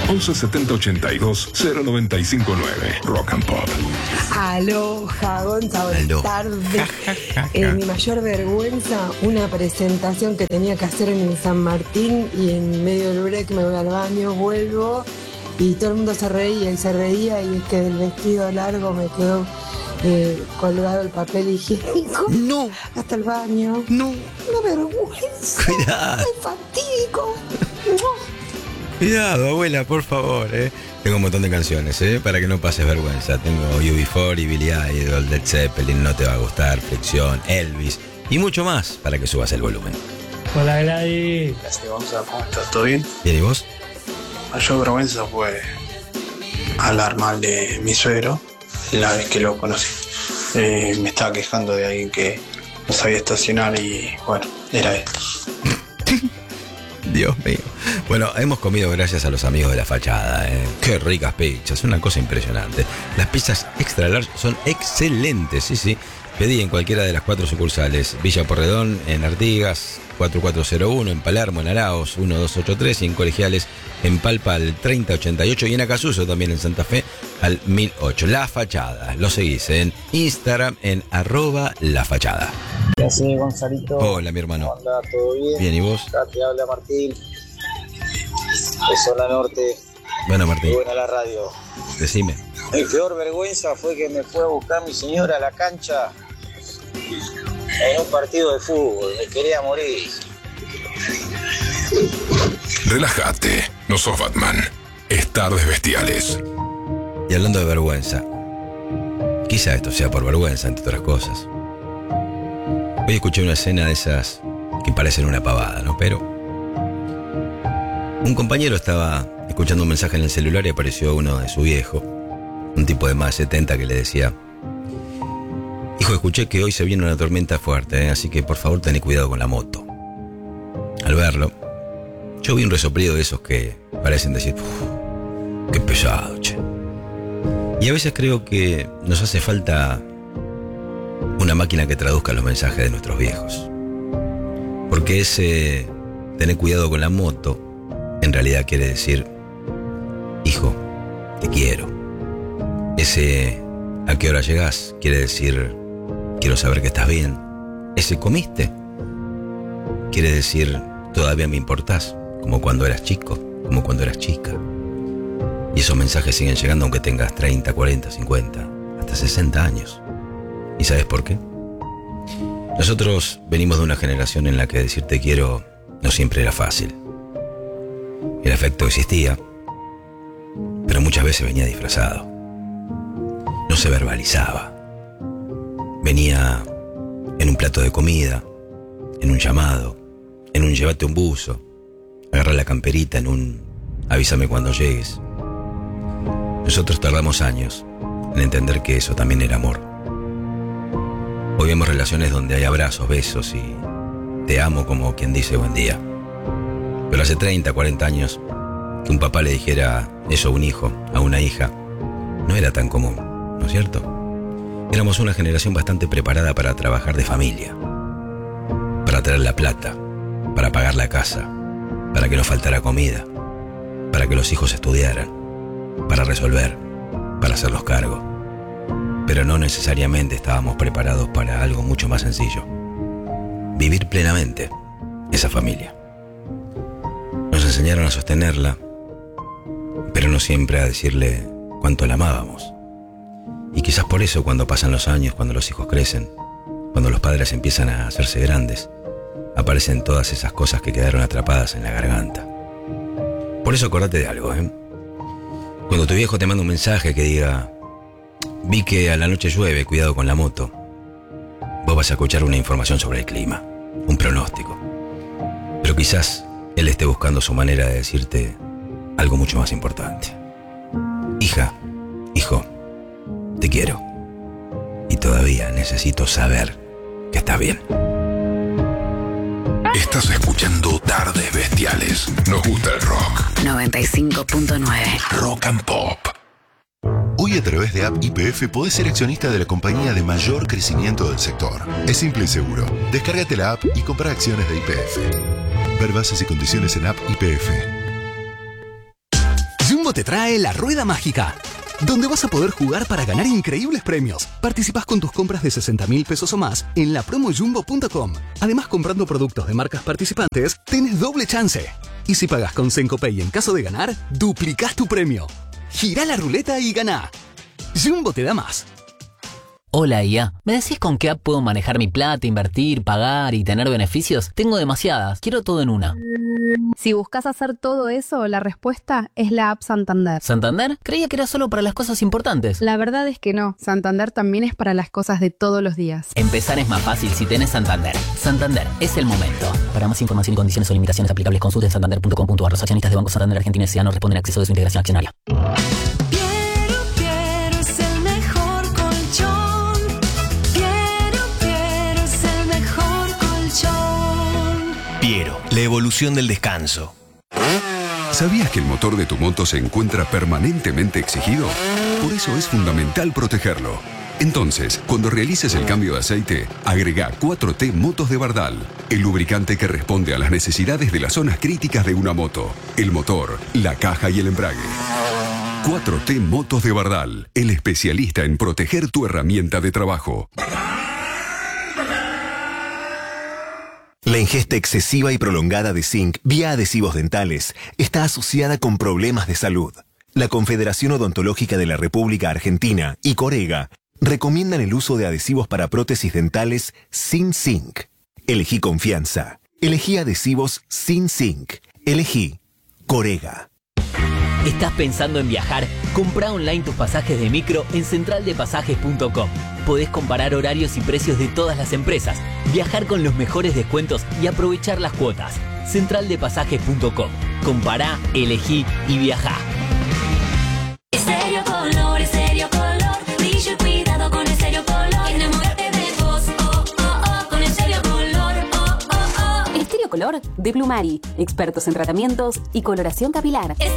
11 70 82 0959. Rock and Pop. Aloha, Gonza, buenas tardes. Mi mayor vergüenza, una presentación que tenía que hacer en el San Martín y en medio del break me voy al baño, vuelvo y todo el mundo se reía y es que del vestido largo me quedó colgado el papel higiénico. No. Hasta el baño. No. Una vergüenza. Cuidado. Es fatídico. Cuidado, abuela, por favor, Tengo un montón de canciones, para que no pases vergüenza. Tengo UB4 y Billy Idol, Led Zeppelin, No Te Va a Gustar, Flexión, Elvis y mucho más para que subas el volumen. Hola, Gladys. Gracias, Gonza, ¿cómo estás? ¿Todo bien? Bien, ¿y vos? Mayor vergüenza fue hablar mal de mi suegro la vez que lo conocí. Me estaba quejando de alguien que no sabía estacionar y bueno, era él. Dios mío. Bueno, hemos comido gracias a los amigos de La Fachada, Qué ricas pizzas, una cosa impresionante. Las pizzas extra large son excelentes, sí. Pedí en cualquiera de las 4 sucursales. Villa Porredón, en Artigas, 4401, en Palermo, en Araos, 1283, y en Colegiales, en Palpa, al 3088, y en Acasuso, también en Santa Fe, al 1008. La Fachada, lo seguís en Instagram, en @lafachada. Gracias, Gonzalito. Hola, mi hermano. ¿Cómo andás? ¿Todo bien? Bien, ¿y vos? Acá te habla Martín. De Zona Norte. Bueno, Martín. Muy buena la radio. Decime. Mi peor vergüenza fue que me fue a buscar mi señora a la cancha en un partido de fútbol. Me quería morir. Relájate, no sos Batman. Es Tardes Bestiales. Y hablando de vergüenza, quizá esto sea por vergüenza, entre otras cosas. Hoy escuché una escena de esas que parecen una pavada, ¿no? Pero un compañero estaba escuchando un mensaje en el celular y apareció uno de su viejo, un tipo de más de 70, que le decía: hijo, escuché que hoy se viene una tormenta fuerte, así que por favor ten cuidado con la moto. Al verlo, yo vi un resoplido de esos que parecen decir: qué pesado, che. Y a veces creo que nos hace falta una máquina que traduzca los mensajes de nuestros viejos. Porque ese tener cuidado con la moto en realidad quiere decir: hijo, te quiero. Ese ¿a qué hora llegás? Quiere decir: quiero saber que estás bien. Ese ¿comiste? Quiere decir: todavía me importás, como cuando eras chico, como cuando eras chica. Y esos mensajes siguen llegando aunque tengas 30, 40, 50, hasta 60 años. ¿Y sabes por qué? Nosotros venimos de una generación en la que decir te quiero no siempre era fácil. El afecto existía, pero muchas veces venía disfrazado. No se verbalizaba. Venía en un plato de comida, en un llamado, en un llévate un buzo, agarrar la camperita, en un avísame cuando llegues. Nosotros tardamos años en entender que eso también era amor. Hoy vemos relaciones donde hay abrazos, besos y te amo como quien dice buen día. Pero hace 30, 40 años que un papá le dijera eso a un hijo, a una hija, no era tan común, ¿no es cierto? Éramos una generación bastante preparada para trabajar de familia, para traer la plata, para pagar la casa, para que no faltara comida, para que los hijos estudiaran, para resolver, para hacerlos cargo. Pero no necesariamente estábamos preparados para algo mucho más sencillo: vivir plenamente esa familia. Nos enseñaron a sostenerla, pero no siempre a decirle cuánto la amábamos. Y quizás por eso, cuando pasan los años, cuando los hijos crecen, cuando los padres empiezan a hacerse grandes, aparecen todas esas cosas que quedaron atrapadas en la garganta. Por eso acordate de algo, Cuando tu viejo te manda un mensaje que diga: vi que a la noche llueve, cuidado con la moto, vos vas a escuchar una información sobre el clima, un pronóstico. Pero quizás él esté buscando su manera de decirte algo mucho más importante: hija, hijo, te quiero. Y todavía necesito saber que estás bien. Estás escuchando Tardes Bestiales. Nos gusta el rock. 95.9 Rock and Pop. Hoy, a través de App YPF podés ser accionista de la compañía de mayor crecimiento del sector. Es simple y seguro. Descárgate la app y compra acciones de YPF. Ver bases y condiciones en App YPF. Jumbo te trae la Rueda Mágica, donde vas a poder jugar para ganar increíbles premios. Participás con tus compras de 60.000 pesos o más en la promojumbo.com. Además, comprando productos de marcas participantes, tenés doble chance. Y si pagás con Sencopay en caso de ganar, duplicás tu premio. Girá la ruleta y ganá. Jumbo te da más. Hola IA, ¿me decís con qué app puedo manejar mi plata, invertir, pagar y tener beneficios? Tengo demasiadas, quiero todo en una. Si buscas hacer todo eso, la respuesta es la app Santander. ¿Santander? Creía que era solo para las cosas importantes. La verdad es que no, Santander también es para las cosas de todos los días. Empezar es más fácil si tenés Santander. Santander, es el momento. Para más información y condiciones o limitaciones aplicables, consulte en santander.com.ar. Los accionistas de Banco Santander Argentina S.A. no responden a acceso de su integración accionaria. Piero, la evolución del descanso. ¿Sabías que el motor de tu moto se encuentra permanentemente exigido? Por eso es fundamental protegerlo. Entonces, cuando realices el cambio de aceite, agrega 4T Motos de Bardal, el lubricante que responde a las necesidades de las zonas críticas de una moto, el motor, la caja y el embrague. 4T Motos de Bardal, el especialista en proteger tu herramienta de trabajo. La ingesta excesiva y prolongada de zinc vía adhesivos dentales está asociada con problemas de salud. La Confederación Odontológica de la República Argentina y Corega recomiendan el uso de adhesivos para prótesis dentales sin zinc. Elegí confianza. Elegí adhesivos sin zinc. Elegí Corega. ¿Estás pensando en viajar? Comprá online tus pasajes de micro en centraldepasajes.com. Podés comparar horarios y precios de todas las empresas, viajar con los mejores descuentos y aprovechar las cuotas. Centraldepasajes.com. Compará, elegí y viajá. Estéreo Color, Estéreo Color. Brillo y cuidado con Estéreo Color. Enamórate de vos, oh, oh, oh, con Estéreo Color, oh, oh, oh. Estéreo Color de Blumari, expertos en tratamientos y coloración capilar.